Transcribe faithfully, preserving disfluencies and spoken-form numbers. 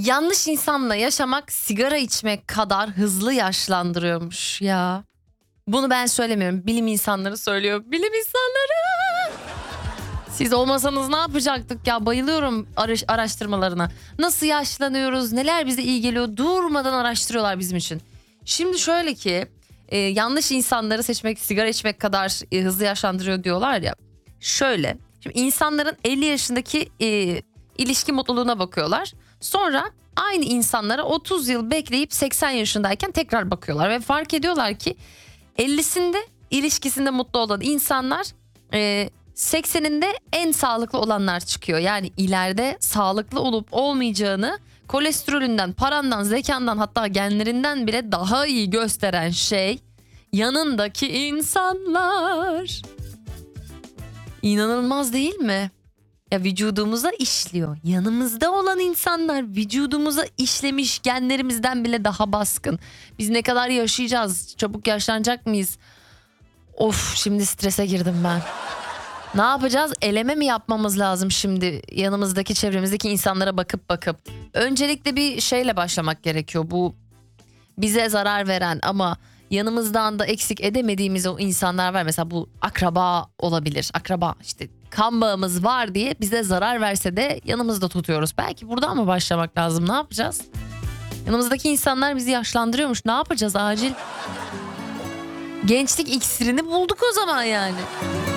Yanlış insanla yaşamak sigara içmek kadar hızlı yaşlandırıyormuş ya. Bunu ben söylemiyorum. Bilim insanları söylüyor. Bilim insanları. Siz olmasanız ne yapacaktık ya? Bayılıyorum araş- araştırmalarına. Nasıl yaşlanıyoruz? Neler bize iyi geliyor? Durmadan araştırıyorlar bizim için. Şimdi şöyle ki e, yanlış insanları seçmek sigara içmek kadar e, hızlı yaşlandırıyor diyorlar ya. Şöyle. Şimdi insanların elli yaşındaki e, ilişki mutluluğuna bakıyorlar. Sonra aynı insanlara otuz yıl bekleyip seksen yaşındayken tekrar bakıyorlar ve fark ediyorlar ki ellisinde ilişkisinde mutlu olan insanlar e, sekseninde en sağlıklı olanlar çıkıyor. Yani ileride sağlıklı olup olmayacağını kolesterolünden, parandan, zekandan hatta genlerinden bile daha iyi gösteren şey yanındaki insanlar. İnanılmaz değil mi? Ya vücudumuza işliyor. Yanımızda olan insanlar vücudumuza işlemiş, genlerimizden bile daha baskın. Biz ne kadar yaşayacağız? Çabuk yaşlanacak mıyız? Of, şimdi strese girdim ben. Ne yapacağız? Eleme mi yapmamız lazım şimdi yanımızdaki çevremizdeki insanlara bakıp bakıp? Öncelikle bir şeyle başlamak gerekiyor. Bu bize zarar veren ama yanımızdan da eksik edemediğimiz o insanlar var. Mesela bu akraba olabilir. Akraba işte kan bağımız var diye bize zarar verse de yanımızda tutuyoruz. Belki buradan mı başlamak lazım? Ne yapacağız? Yanımızdaki insanlar bizi yaşlandırıyormuş. Ne yapacağız acil? Gençlik iksirini bulduk o zaman yani.